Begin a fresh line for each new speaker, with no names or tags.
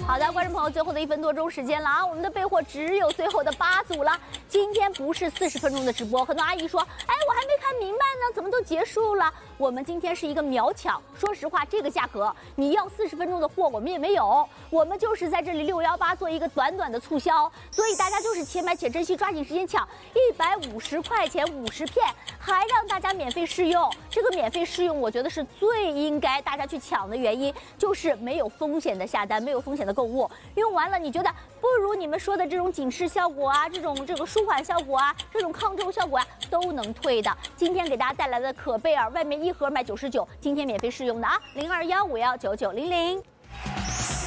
好的，观众朋友，最后的1分多钟时间了啊，我们的备货只有最后的8组了。今天不是40分钟的直播，很多阿姨说，哎，我还没看明白呢，怎么都结束了？我们今天是一个秒抢，说实话，这个价格你要40分钟的货我们也没有，我们就是在这里618做一个短短的促销，所以大家就是且买且珍惜，抓紧时间抢，150块钱50片，还让大家免费试用。这个免费试用，我觉得是最应该大家去抢的原因，就是没有风险的下单，没有风险的购物，用完了你觉得不如你们说的这种紧实效果啊，这个舒缓效果啊，这种抗皱效果啊，都能退的。今天给大家带来的可贝尔，外面1盒买99，今天免费试用的啊，0215199900。